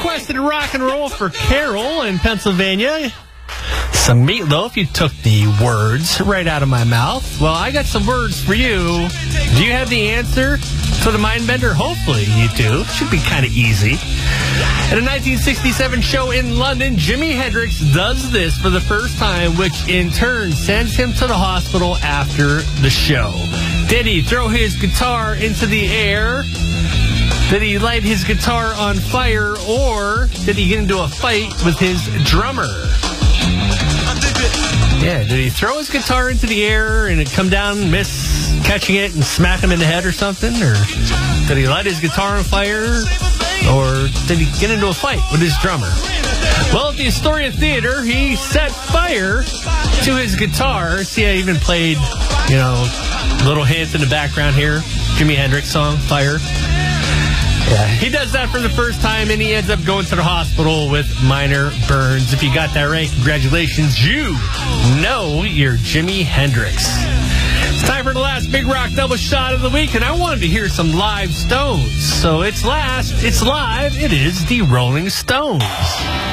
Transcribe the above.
requested rock and roll for Carol in Pennsylvania. Some Meatloaf. You took the words right out of my mouth. Well, I got some words for you. Do you have the answer to the Mindbender? Hopefully you do. Should be kind of easy. At a 1967 show in London, Jimi Hendrix does this for the first time, which in turn sends him to the hospital after the show. Did he throw his guitar into the air? Did he light his guitar on fire? Or did he get into a fight with his drummer? Yeah, did he throw his guitar into the air and it come down, miss catching it and smack him in the head or something? Or did he light his guitar on fire? Or did he get into a fight with his drummer? Well, at the Astoria Theater, he set fire to his guitar. See, I even played, little hint in the background here. Jimi Hendrix song, Fire. Yeah, he does that for the first time, and he ends up going to the hospital with minor burns. If you got that right, congratulations. You know you're Jimi Hendrix. It's time for the last Big Rock Double Shot of the week, and I wanted to hear some live Stones. So it's live. It is the Rolling Stones.